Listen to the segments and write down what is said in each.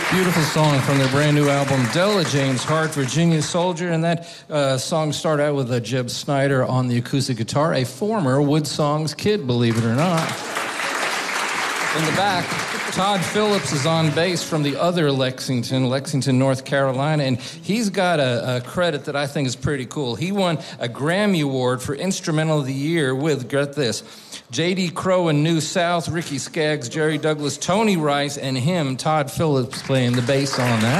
Beautiful song from their brand new album, Della James Hart, Virginia Soldier. And that song started out with Jeb Snyder on the acoustic guitar, a former Woodsongs kid, believe it or not. In the back, Todd Phillips is on bass from the other Lexington, North Carolina, and he's got a credit that I think is pretty cool. He won a Grammy Award for Instrumental of the Year with, get this, J.D. Crowe and New South, Ricky Skaggs, Jerry Douglas, Tony Rice, and him, Todd Phillips, playing the bass on that.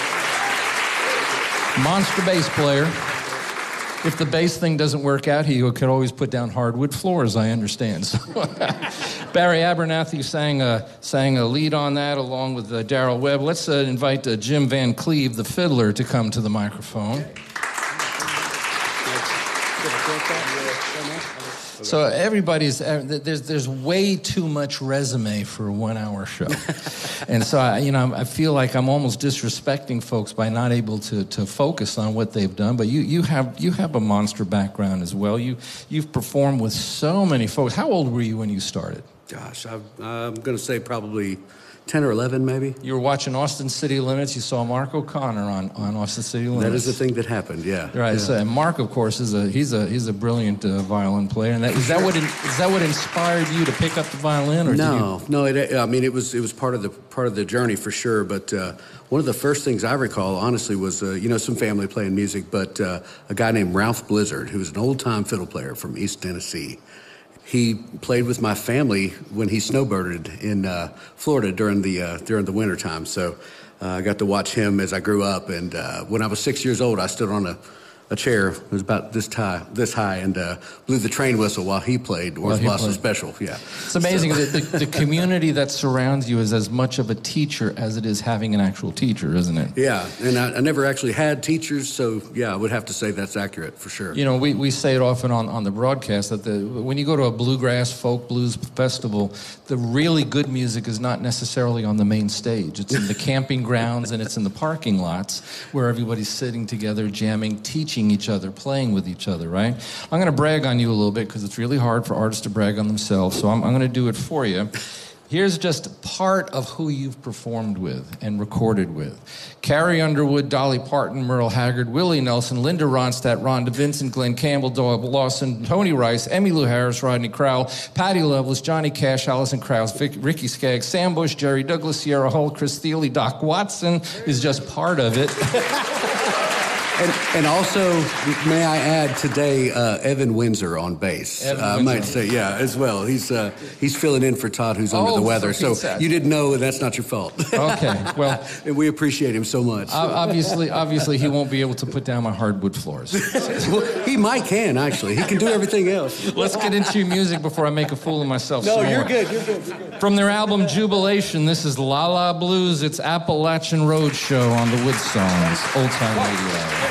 Monster bass player. If the bass thing doesn't work out, he could always put down hardwood floors, I understand. So, Barry Abernathy sang a lead on that along with Darrell Webb. Let's invite Jim Van Cleve, the fiddler, to come to the microphone. So everybody's, there's way too much resume for a 1 hour show. And so, I feel like I'm almost disrespecting folks by not able to focus on what they've done. But you have a monster background as well. You've performed with so many folks. How old were you when you started? Gosh, I'm going to say probably 10 or 11, maybe. You were watching Austin City Limits. You saw Mark O'Connor on Austin City Limits. That is the thing that happened. Yeah. Right. Yeah. So Mark, of course, is a brilliant violin player. And is that what inspired you to pick up the violin? Or No. It was part of the journey for sure. But one of the first things I recall, honestly, was some family playing music. But a guy named Ralph Blizzard, who was an old-time fiddle player from East Tennessee. He played with my family when he snowbirded in Florida during the wintertime. So I got to watch him as I grew up. And when I was 6 years old, I stood on a chair. It was about this high, and blew the train whistle while he played Worth Blossom Special. Yeah, it's amazing that the community that surrounds you is as much of a teacher as it is having an actual teacher, isn't it? Yeah, and I never actually had teachers, so yeah, I would have to say that's accurate for sure. We say it often on the broadcast that when you go to a bluegrass folk blues festival, the really good music is not necessarily on the main stage. It's in the camping grounds and it's in the parking lots where everybody's sitting together, jamming, teaching each other, playing with each other, right? I'm going to brag on you a little bit because it's really hard for artists to brag on themselves, so I'm going to do it for you. Here's just part of who you've performed with and recorded with. Carrie Underwood, Dolly Parton, Merle Haggard, Willie Nelson, Linda Ronstadt, Rhonda Vincent, Glenn Campbell, Doyle Lawson, Tony Rice, Emmylou Harris, Rodney Crowell, Patti Loveless, Johnny Cash, Alison Krauss, Ricky Skaggs, Sam Bush, Jerry Douglas, Sierra Hull, Chris Thile, Doc Watson is just part of it. And also, may I add today, Evan Windsor on bass. I might say, yeah, as well. He's filling in for Todd, who's under the weather. So you didn't know, and that's not your fault. Okay, well, and we appreciate him so much. Obviously, he won't be able to put down my hardwood floors. Well, he might can actually. He can do everything else. Let's get into your music before I make a fool of myself. No, you're good. You're good. From their album Jubilation, this is La La Blues. It's Appalachian Road Show on the Woodsongs Old Time Radio.